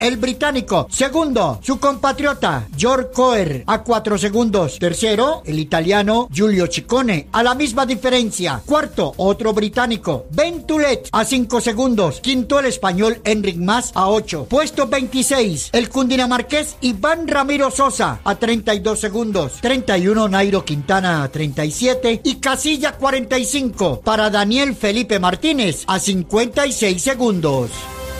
el británico. Segundo, su compatriota George Coer a 4 segundos. Tercero, el italiano Giulio Ciccone a la misma diferencia. Cuarto, otro británico, Ben Toulet a 5 segundos. Quinto, el español Enric Mas a 8. Puesto 26, el cundinamarqués Iván Ramiro Sosa a 32 segundos. 31, Nairo Quintana a 37. Y casilla 45 para Daniel Felipe Martínez a 56 segundos.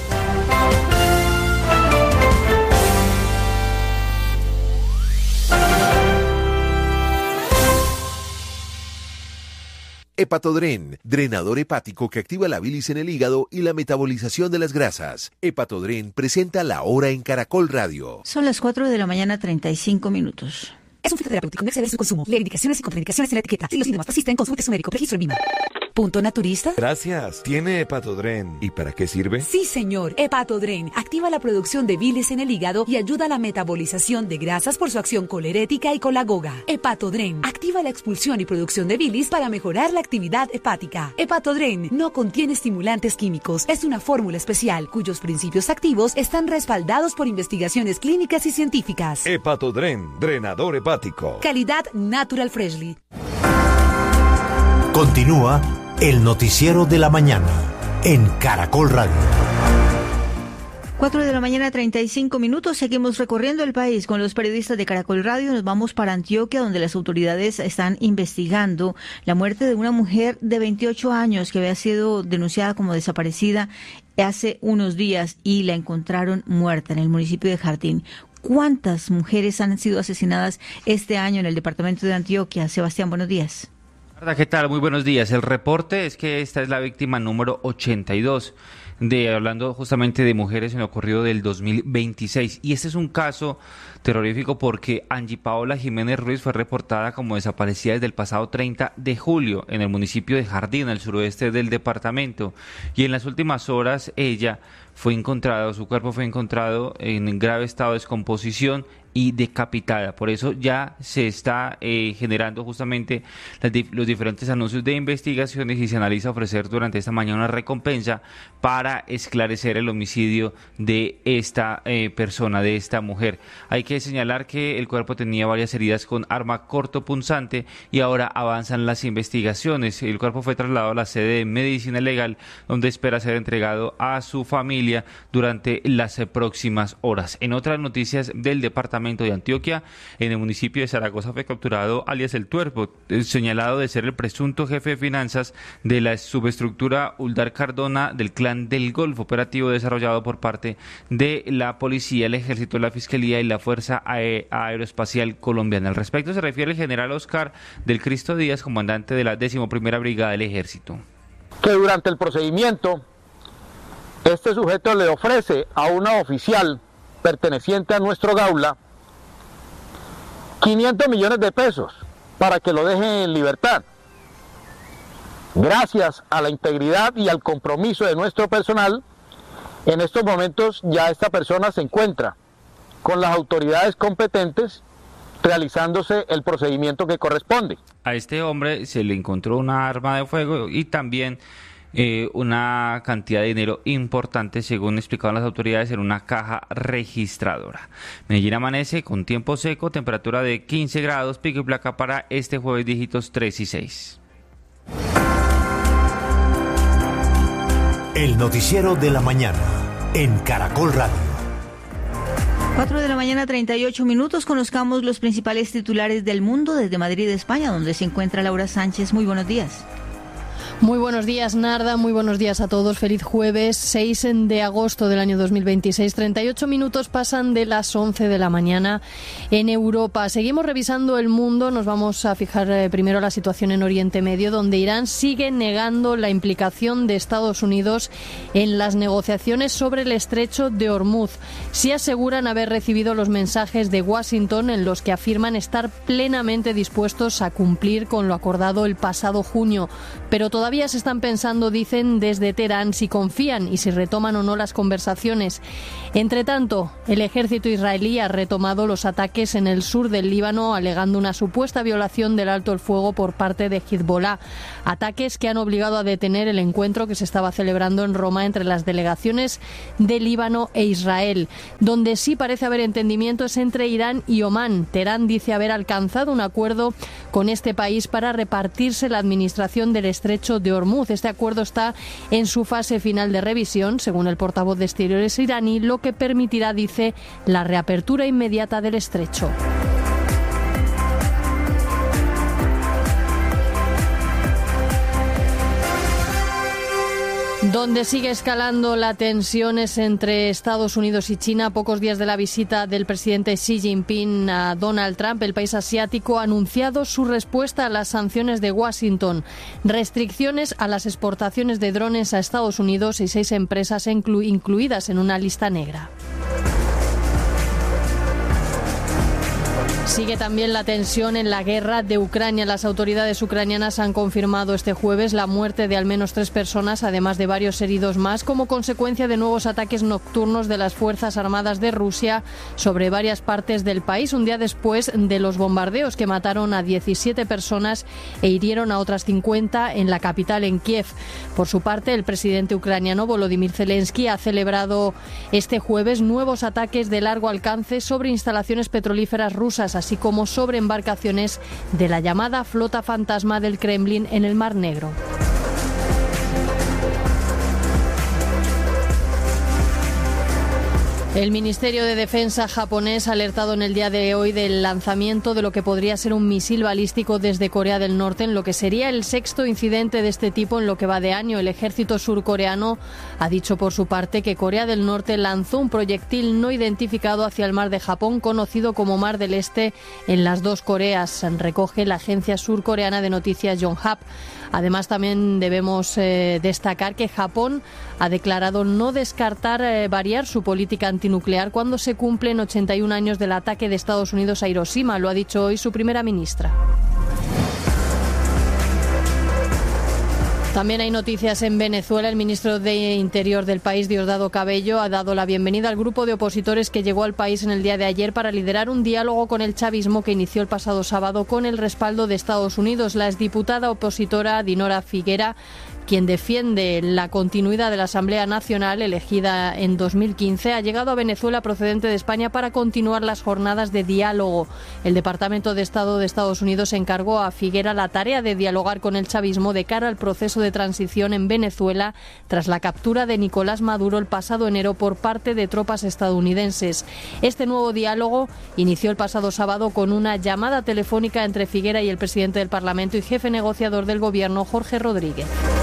Hepatodren, drenador hepático que activa la bilis en el hígado y la metabolización de las grasas. Hepatodren presenta La Hora en Caracol Radio. Son las 4 de la mañana, 35 minutos. Es un fitoterapéutico, no exceder su consumo. Lee indicaciones y contraindicaciones en la etiqueta. Si los síntomas persisten, consulte a su médico. Registro en VIMA. ¿Punto naturista? Gracias. ¿Tiene Hepatodren? ¿Y para qué sirve? Sí, señor. Hepatodren activa la producción de bilis en el hígado y ayuda a la metabolización de grasas por su acción colerética y colagoga. Hepatodren activa la expulsión y producción de bilis para mejorar la actividad hepática. Hepatodren no contiene estimulantes químicos. Es una fórmula especial cuyos principios activos están respaldados por investigaciones clínicas y científicas. Hepatodren, drenador hepático. Calidad Natural Freshly. Continúa el noticiero de la mañana en Caracol Radio. 4 de la mañana, 35 minutos. Seguimos recorriendo el país con los periodistas de Caracol Radio. Nos vamos para Antioquia, donde las autoridades están investigando la muerte de una mujer de 28 años que había sido denunciada como desaparecida hace unos días y la encontraron muerta en el municipio de Jardín. ¿Cuántas mujeres han sido asesinadas este año en el departamento de Antioquia? Sebastián, buenos días. ¿Qué tal? Muy buenos días. El reporte es que esta es la víctima número 82, hablando justamente de mujeres en lo ocurrido del 2026. Y este es un caso terrorífico porque Angie Paola Jiménez Ruiz fue reportada como desaparecida desde el pasado 30 de julio en el municipio de Jardín, al suroeste del departamento. Y en las últimas horas su cuerpo fue encontrado en grave estado de descomposición y decapitada. Por eso ya se está generando justamente los diferentes anuncios de investigaciones y se analiza ofrecer durante esta mañana una recompensa para esclarecer el homicidio de esta persona, de esta mujer. Hay que señalar que el cuerpo tenía varias heridas con arma cortopunzante y ahora avanzan las investigaciones. El cuerpo fue trasladado a la sede de Medicina Legal, donde espera ser entregado a su familia durante las próximas horas. En otras noticias del departamento de Antioquia, en el municipio de Zaragoza fue capturado alias El Tuerpo, señalado de ser el presunto jefe de finanzas de la subestructura Uldar Cardona del Clan del Golfo, operativo desarrollado por parte de la policía, el ejército, la fiscalía y la Fuerza Aeroespacial Colombiana. Al respecto se refiere el general Oscar del Cristo Díaz, comandante de la 11ª Brigada del Ejército. Que durante el procedimiento este sujeto le ofrece a una oficial perteneciente a nuestro Gaula 500 millones de pesos para que lo deje en libertad. Gracias a la integridad y al compromiso de nuestro personal, en estos momentos ya esta persona se encuentra con las autoridades competentes realizándose el procedimiento que corresponde. A este hombre se le encontró una arma de fuego y también una cantidad de dinero importante, según explicaron las autoridades, en una caja registradora. Medellín amanece con tiempo seco, temperatura de 15 grados, pico y placa para este jueves, dígitos 3 y 6. El noticiero de la mañana en Caracol Radio. 4 de la mañana, 38 minutos. Conozcamos los principales titulares del mundo desde Madrid, España, donde se encuentra Laura Sánchez. Muy buenos días. Muy buenos días, Narda. Muy buenos días a todos. Feliz jueves 6 de agosto del año 2026. 38 minutos pasan de las 11 de la mañana en Europa. Seguimos revisando el mundo. Nos vamos a fijar primero la situación en Oriente Medio, donde Irán sigue negando la implicación de Estados Unidos en las negociaciones sobre el estrecho de Hormuz. Sí aseguran haber recibido los mensajes de Washington en los que afirman estar plenamente dispuestos a cumplir con lo acordado el pasado junio, pero todavía Todavía se están pensando, dicen desde Teherán, si confían y si retoman o no las conversaciones. Entre tanto, el ejército israelí ha retomado los ataques en el sur del Líbano, alegando una supuesta violación del alto el fuego por parte de Hezbollah. Ataques que han obligado a detener el encuentro que se estaba celebrando en Roma entre las delegaciones de Líbano e Israel. Donde sí parece haber entendimiento es entre Irán y Omán. Teherán dice haber alcanzado un acuerdo con este país para repartirse la administración del estrecho de Hormuz. Este acuerdo está en su fase final de revisión, según el portavoz de Exteriores iraní, lo que permitirá, dice, la reapertura inmediata del estrecho. Donde sigue escalando la tensión es entre Estados Unidos y China. A pocos días de la visita del presidente Xi Jinping a Donald Trump, el país asiático ha anunciado su respuesta a las sanciones de Washington. Restricciones a las exportaciones de drones a Estados Unidos y 6 empresas incluidas en una lista negra. Sigue también la tensión en la guerra de Ucrania. Las autoridades ucranianas han confirmado este jueves la muerte de al menos 3 personas, además de varios heridos más, como consecuencia de nuevos ataques nocturnos de las Fuerzas Armadas de Rusia sobre varias partes del país, un día después de los bombardeos que mataron a 17 personas e hirieron a otras 50 en la capital, en Kiev. Por su parte, el presidente ucraniano Volodymyr Zelensky ha celebrado este jueves nuevos ataques de largo alcance sobre instalaciones petrolíferas rusas, así como sobre embarcaciones de la llamada flota fantasma del Kremlin en el Mar Negro. El Ministerio de Defensa japonés ha alertado en el día de hoy del lanzamiento de lo que podría ser un misil balístico desde Corea del Norte, en lo que sería el 6º incidente de este tipo en lo que va de año. El ejército surcoreano ha dicho por su parte que Corea del Norte lanzó un proyectil no identificado hacia el mar de Japón, conocido como Mar del Este, en las dos Coreas, recoge la agencia surcoreana de noticias Yonhap. Además, también debemos destacar que Japón ha declarado no descartar variar su política antinuclear cuando se cumplen 81 años del ataque de Estados Unidos a Hiroshima. Lo ha dicho hoy su primera ministra. También hay noticias en Venezuela. El ministro de Interior del país, Diosdado Cabello, ha dado la bienvenida al grupo de opositores que llegó al país en el día de ayer para liderar un diálogo con el chavismo que inició el pasado sábado con el respaldo de Estados Unidos. La exdiputada opositora Dinora Figuera, quien defiende la continuidad de la Asamblea Nacional elegida en 2015, ha llegado a Venezuela procedente de España para continuar las jornadas de diálogo. El Departamento de Estado de Estados Unidos encargó a Figuera la tarea de dialogar con el chavismo de cara al proceso de transición en Venezuela tras la captura de Nicolás Maduro el pasado enero por parte de tropas estadounidenses. Este nuevo diálogo inició el pasado sábado con una llamada telefónica entre Figuera y el presidente del Parlamento y jefe negociador del gobierno, Jorge Rodríguez.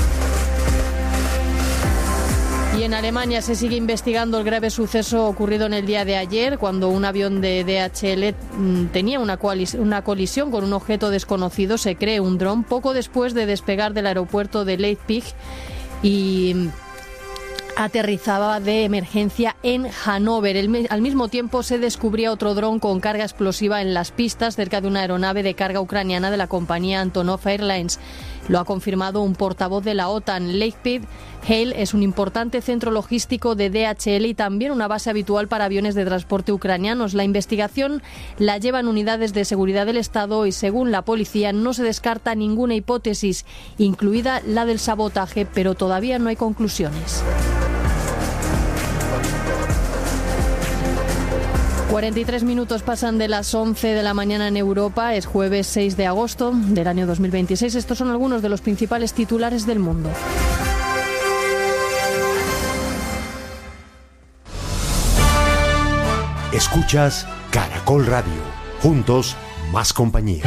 Y en Alemania se sigue investigando el grave suceso ocurrido en el día de ayer, cuando un avión de DHL tenía una colisión con un objeto desconocido, se cree un dron, poco después de despegar del aeropuerto de Leipzig y aterrizaba de emergencia en Hannover. Al mismo tiempo se descubría otro dron con carga explosiva en las pistas cerca de una aeronave de carga ucraniana de la compañía Antonov Airlines. Lo ha confirmado un portavoz de la OTAN. Leipzig Halle es un importante centro logístico de DHL y también una base habitual para aviones de transporte ucranianos. La investigación la llevan unidades de seguridad del Estado y, según la policía, no se descarta ninguna hipótesis, incluida la del sabotaje, pero todavía no hay conclusiones. 43 minutos pasan de las 11 de la mañana en Europa. Es jueves 6 de agosto del año 2026. Estos son algunos de los principales titulares del mundo. Escuchas Caracol Radio. Juntos, más compañía.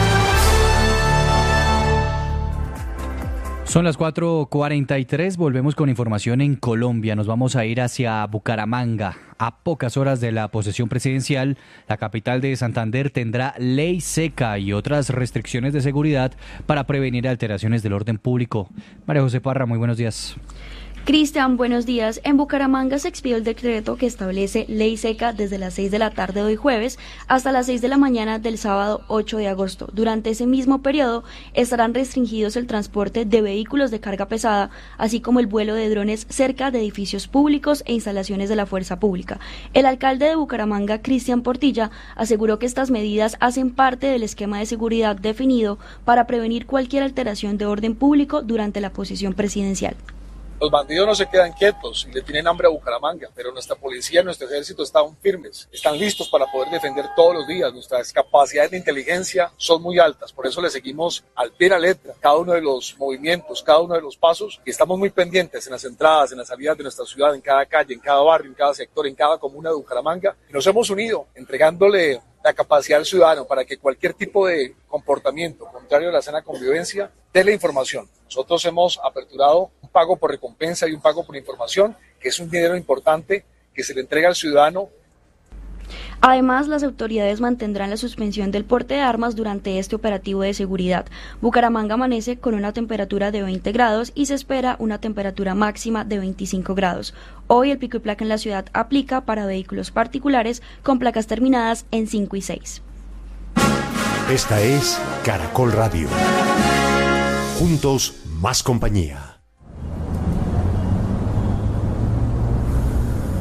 Son las 4:43, volvemos con información en Colombia. Nos vamos a ir hacia Bucaramanga. A pocas horas de la posesión presidencial, la capital de Santander tendrá ley seca y otras restricciones de seguridad para prevenir alteraciones del orden público. María José Parra, muy buenos días. Cristian, buenos días. En Bucaramanga se expidió el decreto que establece ley seca desde las 6 de la tarde de hoy jueves hasta las 6 de la mañana del sábado 8 de agosto. Durante ese mismo periodo estarán restringidos el transporte de vehículos de carga pesada, así como el vuelo de drones cerca de edificios públicos e instalaciones de la fuerza pública. El alcalde de Bucaramanga, Cristian Portilla, aseguró que estas medidas hacen parte del esquema de seguridad definido para prevenir cualquier alteración de orden público durante la posesión presidencial. Los bandidos no se quedan quietos y le tienen hambre a Bucaramanga, pero nuestra policía y nuestro ejército están firmes, están listos para poder defender todos los días. Nuestras capacidades de inteligencia son muy altas, por eso le seguimos al pie de la letra cada uno de los movimientos, cada uno de los pasos, y estamos muy pendientes en las entradas, en las salidas de nuestra ciudad, en cada calle, en cada barrio, en cada sector, en cada comuna de Bucaramanga. Y nos hemos unido entregándole la capacidad al ciudadano para que cualquier tipo de comportamiento contrario a la sana convivencia dé la información. Nosotros hemos aperturado un pago por recompensa y un pago por información, que es un dinero importante que se le entrega al ciudadano. Además, las autoridades mantendrán la suspensión del porte de armas durante este operativo de seguridad. Bucaramanga amanece con una temperatura de 20 grados y se espera una temperatura máxima de 25 grados. Hoy el pico y placa en la ciudad aplica para vehículos particulares con placas terminadas en 5 y 6. Esta es Caracol Radio. Juntos, más compañía.